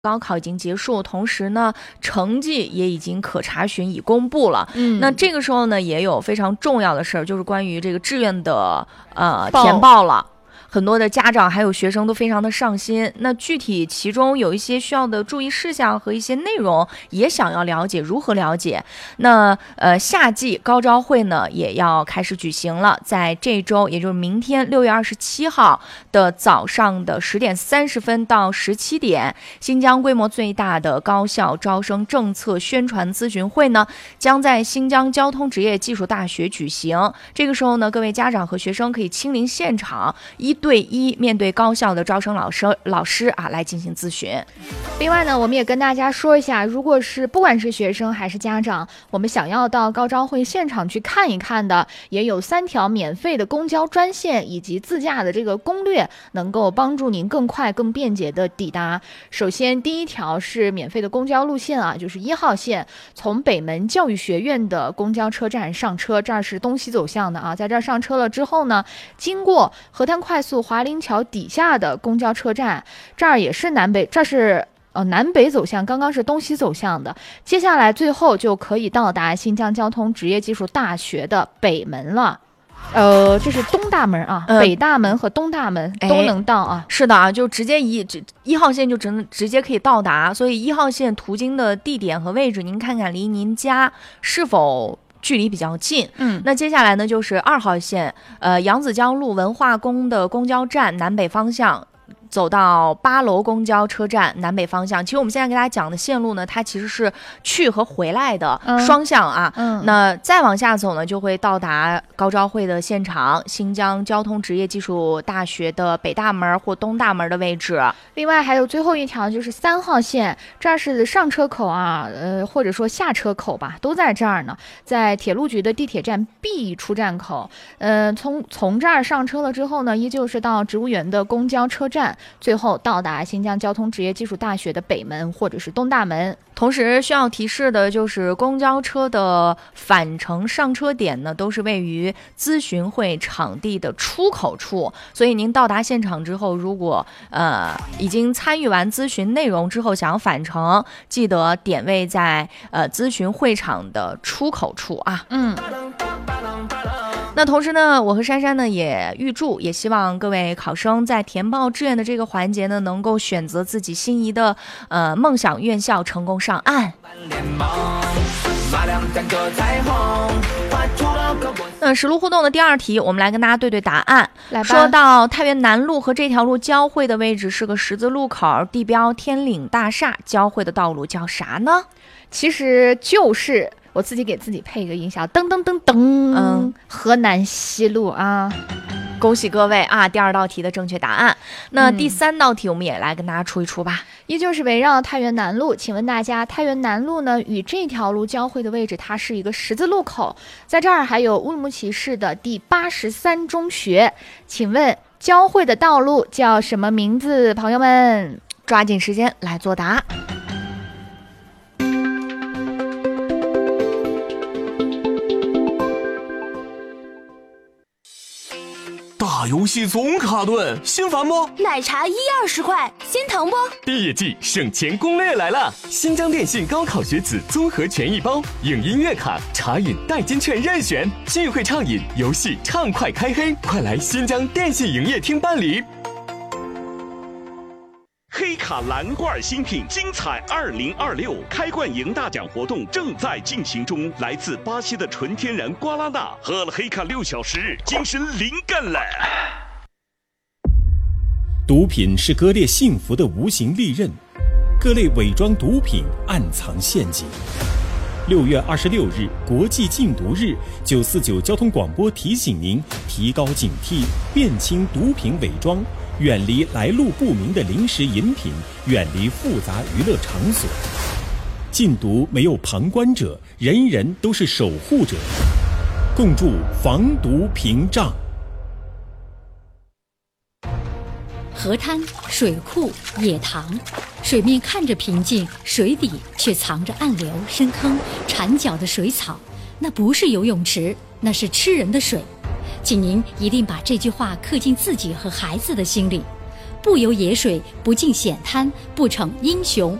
高考已经结束，同时呢，成绩也已经可查询已公布了。那这个时候呢，也有非常重要的事儿，就是关于这个志愿的填报了。很多的家长还有学生都非常的上心，那具体其中有一些需要的注意事项和一些内容也想要了解，如何了解？那夏季高招会呢也要开始举行了，在这周，也就是明天6月27号的早上的10点30分到17点，新疆规模最大的高校招生政策宣传咨询会呢，将在新疆交通职业技术大学举行。这个时候呢，各位家长和学生可以亲临现场，1对1面对高校的招生老师啊来进行咨询。 另外呢，我们也跟大家说一下，如果是不管是学生还是家长，我们想要到高招会现场去看一看的，也有3条免费的公交专线以及自驾的这个攻略，能够帮助您更快更便捷的抵达。首先第一条是免费的公交路线啊，就是1号线，从北门教育学院的公交车站上车，这儿是东西走向的啊，在这儿上车了之后呢，经过河滩快速华林桥底下的公交车站，这儿也是南北，这是南北走向，刚刚是东西走向的。接下来最后就可以到达新疆交通职业技术大学的北门了。这是东大门啊，北大门和东大门都能到啊。 是的啊，就直接1号线就直接可以到达，所以1号线途经的地点和位置，您看看离您家是否距离比较近。那接下来呢就是2号线，扬子江路文化宫的公交站南北方向，走到8楼公交车站南北方向。其实我们现在给大家讲的线路呢，它其实是去和回来的双向啊。那再往下走呢，就会到达高招会的现场，新疆交通职业技术大学的北大门或东大门的位置。 另外还有最后一条就是3号线，这儿是上车口啊，或者说下车口吧，都在这儿呢，在铁路局的地铁站 B 出站口。从这儿上车了之后呢，依旧是到植物园的公交车站，最后到达新疆交通职业技术大学的北门或者是东大门。 同时需要提示的就是公交车的返程上车点呢，都是位于咨询会场地的出口处，所以您到达现场之后，如果已经参与完咨询内容之后想要返程，记得点位在咨询会场的出口处啊。那同时呢，我和珊珊呢也预祝，也希望各位考生在填报志愿的这个环节呢，能够选择自己心仪的梦想院校，成功上岸。那实路互动的第2题，我们来跟大家对对答案。说到太原南路和这条路交汇的位置是个十字路口，地标天岭大厦，交汇的道路叫啥呢？ 其实就是我自己给自己配一个音效，噔噔噔噔，河南西路啊。 恭喜各位啊！第2道题的正确答案。那第3道题我们也来跟大家出一出吧。 依旧是围绕太原南路，请问大家，太原南路呢与这条路交汇的位置，它是一个十字路口，在这儿还有乌鲁木齐市的第83中学，请问交汇的道路叫什么名字？朋友们抓紧时间来作答。 大游戏总卡顿，心烦不？ 奶茶120块，心疼不？ 毕业季省钱攻略来了！新疆电信高考学子综合权益包，影音乐卡、茶饮代金券任选，聚会畅饮，游戏畅快开黑，快来新疆电信营业厅办理。 黑卡蓝罐新品精彩2026开罐赢大奖活动正在进行中，来自巴西的纯天然瓜拉纳，喝了黑卡6小时，精神灵感了。 毒品是割裂幸福的无形利刃，各类伪装毒品暗藏陷阱。6月26日国际禁毒日，949交通广播提醒您提高警惕，辨清毒品伪装，远离来路不明的零食饮品，远离复杂娱乐场所。禁毒没有旁观者，人人都是守护者，共筑防毒屏障。 河滩、水库、野塘，水面看着平静，水底却藏着暗流、深坑、缠脚的水草。那不是游泳池，那是吃人的水。请您一定把这句话刻进自己和孩子的心里。 不游野水，不进险滩，不逞英雄